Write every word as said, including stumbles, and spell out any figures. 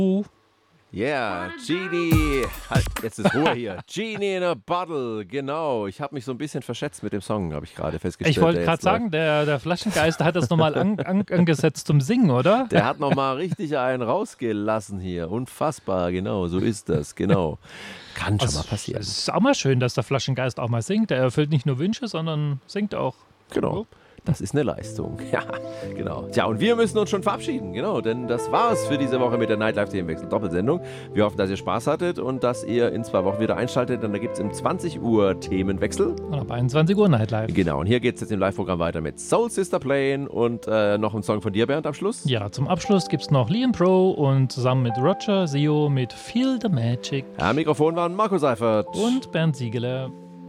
Yeah, Genie. Halt, jetzt ist Ruhe hier. Genie in a Bottle, genau. Ich habe mich so ein bisschen verschätzt mit dem Song, habe ich gerade festgestellt. Ich wollte gerade sagen, der, der Flaschengeist hat das nochmal an, an, angesetzt zum Singen, oder? Der hat nochmal richtig einen rausgelassen hier. Unfassbar, genau, so ist das, genau. Kann schon Also, mal passieren. Es ist auch mal schön, dass der Flaschengeist auch mal singt. Der erfüllt nicht nur Wünsche, sondern singt auch. Genau. Das ist eine Leistung. Ja, genau. Tja, und wir müssen uns schon verabschieden, genau, denn das war's für diese Woche mit der Nightlife-Themenwechsel Doppelsendung. Wir hoffen, dass ihr Spaß hattet und dass ihr in zwei Wochen wieder einschaltet, denn da gibt es im zwanzig Uhr Themenwechsel. Und ab einundzwanzig Uhr Nightlife. Genau, und hier geht es jetzt im Live-Programm weiter mit Soul Sister Playing und äh, noch ein Song von dir, Bernd, am Schluss. Ja, zum Abschluss gibt es noch Liam Pro und zusammen mit Roger Sio mit Feel the Magic. Am Mikrofon waren Marco Seifert und Bernd Siegeler.